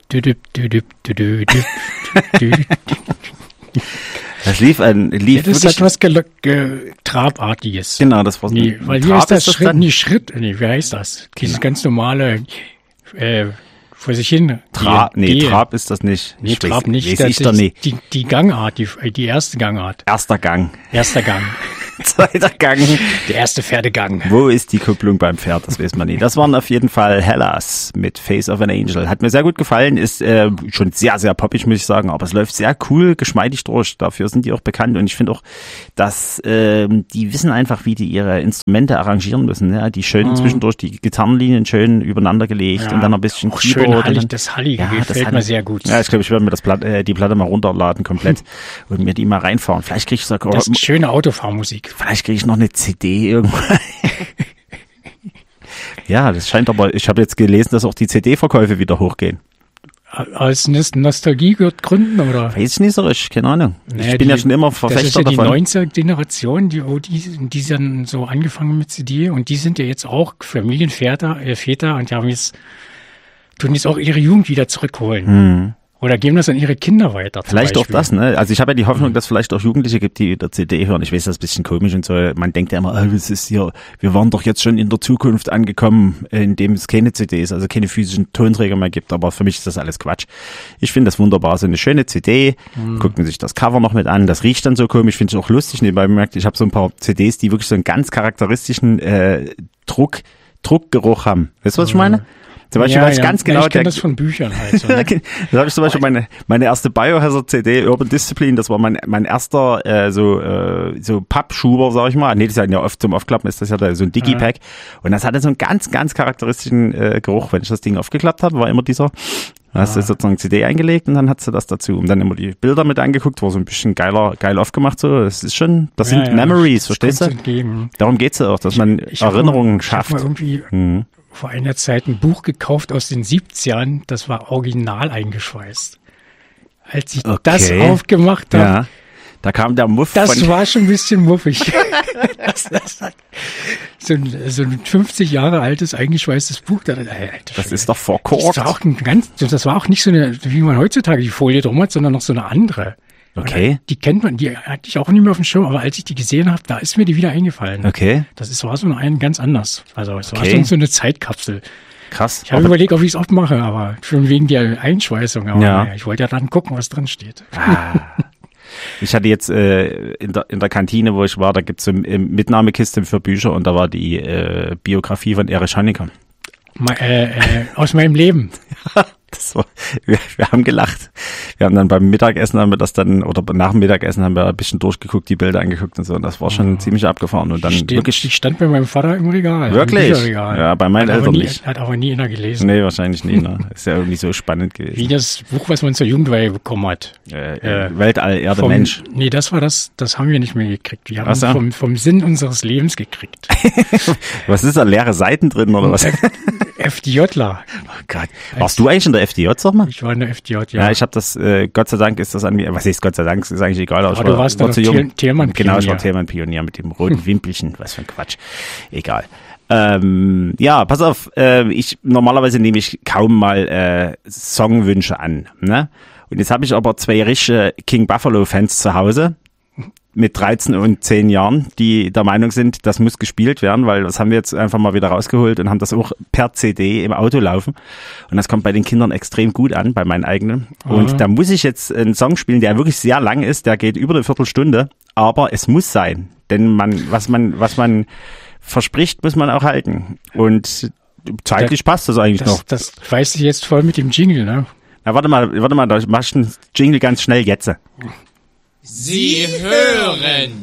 Das lief das ist etwas Trabartiges. Genau, das war weil hier ist das Schritt, wie heißt das? Dieses ganz normale vor sich hin. Trab ist das nicht. Nee, Trab nicht. Das ist doch nicht. Die Gangart, die erste Gangart. Erster Gang. Zweiter Gang. Der erste Pferdegang. Wo ist die Kupplung beim Pferd? Das weiß man nicht. Das waren auf jeden Fall Hellas mit Face of an Angel. Hat mir sehr gut gefallen. Ist schon sehr, sehr poppig, muss ich sagen. Aber es läuft sehr cool, geschmeidig durch. Dafür sind die auch bekannt. Und ich finde auch, dass die wissen einfach, wie die ihre Instrumente arrangieren müssen. Ja? Die schön zwischendurch, die Gitarrenlinien schön übereinander gelegt und dann ein bisschen Keyboard. Das Hallige gefällt mir sehr gut. Ja, ich glaube, ich werde mir die Platte mal runterladen komplett und mir die mal reinfahren. Vielleicht kriege ich sogar... Das ist schöne Autofahrmusik. Vielleicht kriege ich noch eine CD irgendwann. Ja, das scheint aber, ich habe jetzt gelesen, dass auch die CD-Verkäufe wieder hochgehen. Aus Nostalgiegründen, oder? Weiß ich nicht so richtig, keine Ahnung. Naja, ich bin ja schon immer Verfechter davon. Das ist ja die 90er-Generation, die dann so angefangen mit CD und die sind ja jetzt auch Familienväter und tun jetzt auch ihre Jugend wieder zurückholen. Oder geben das an ihre Kinder weiter. Vielleicht auch das, ne? Also ich habe ja die Hoffnung, dass es vielleicht auch Jugendliche gibt, die wieder CD hören. Ich weiß, das ist ein bisschen komisch und so. Man denkt ja immer, das ist hier, wir waren doch jetzt schon in der Zukunft angekommen, in dem es keine CDs, also keine physischen Tonträger mehr gibt. Aber für mich ist das alles Quatsch. Ich finde das wunderbar. So eine schöne CD, guckt man sich das Cover noch mit an. Das riecht dann so komisch, finde ich auch lustig. Nebenbei bemerkt, ich habe so ein paar CDs, die wirklich so einen ganz charakteristischen Druckgeruch haben. Weißt du, was ich meine? Zum Beispiel weiß ich ganz genau. Ich kenne das von Büchern halt. So, ne? Da habe ich zum Beispiel meine erste Biohazard-CD, Urban Discipline, das war mein erster so Pappschuber, sag ich mal. Nee, das ist ja oft zum Aufklappen, ist das ja so ein Digipack. Und das hatte so einen ganz, ganz charakteristischen Geruch. Wenn ich das Ding aufgeklappt habe, war immer dieser, da hast du sozusagen CD eingelegt und dann hast du das dazu. Und dann immer die Bilder mit angeguckt, war so ein bisschen geil aufgemacht. So, das ist schon, das sind Memories, verstehst du? Darum geht's ja auch, dass man Erinnerungen schafft. Ich habe mal irgendwie vor einer Zeit ein Buch gekauft aus den 70ern, das war original eingeschweißt. Als ich das aufgemacht habe. Ja, da kam der Muff. Das war schon ein bisschen muffig. so ein 50 Jahre altes eingeschweißtes Buch. Das ist doch verkorkt. Das war auch nicht so eine, wie man heutzutage die Folie drum hat, sondern noch so eine andere. Okay. Die kennt man, die hatte ich auch nicht mehr auf dem Schirm, aber als ich die gesehen habe, da ist mir die wieder eingefallen. Okay. War so ein ganz anders. Also es war schon so eine Zeitkapsel. Krass. Ich habe überlegt, ob ich es auch mache, aber schon wegen der Einschweißung. Aber ich wollte ja dann gucken, was drin steht. Ich hatte jetzt in der Kantine, wo ich war, da gibt's so eine Mitnahmekiste für Bücher und da war die Biografie von Erich Honecker. Aus meinem Leben. Wir haben gelacht. Wir haben dann beim Mittagessen oder nach dem Mittagessen haben wir ein bisschen durchgeguckt, die Bilder angeguckt und so. Und das war schon ziemlich abgefahren. Und dann die stand bei meinem Vater im Regal. Wirklich? Ja, bei meinen Eltern nicht. Hat aber nie einer gelesen. Nee, wahrscheinlich nie. Ne? Ist ja irgendwie so spannend gewesen. Wie das Buch, was man zur Jugendweihe bekommen hat. Weltall, Erde, Mensch. Nee, das haben wir nicht mehr gekriegt. Wir haben vom Sinn unseres Lebens gekriegt. Was ist da, leere Seiten drin oder was? FDJler. Oh Gott. Warst du eigentlich in der FDJ, sag mal? Ich war in der FDJ, ja. Ja, ich habe das, Gott sei Dank ist das an mir, was heißt Gott sei Dank, ist eigentlich egal. Aber du warst dann Thälmann-Pionier. Genau, ich war Thälmann-Pionier mit dem roten Wimpelchen, was für ein Quatsch. Egal. Ja, pass auf, normalerweise nehme ich kaum mal Songwünsche an, ne? Und jetzt habe ich aber 2 richtige King Buffalo-Fans zu Hause. Mit 13 und 10 Jahren, die der Meinung sind, das muss gespielt werden, weil das haben wir jetzt einfach mal wieder rausgeholt und haben das auch per CD im Auto laufen. Und das kommt bei den Kindern extrem gut an, bei meinen eigenen. Und da muss ich jetzt einen Song spielen, der wirklich sehr lang ist, der geht über eine Viertelstunde, aber es muss sein. Denn was man verspricht, muss man auch halten. Und zeitlich passt das eigentlich noch. Das weiß ich jetzt voll mit dem Jingle, ne? Na, warte mal, da mach ich den Jingle ganz schnell jetzt. Sie hören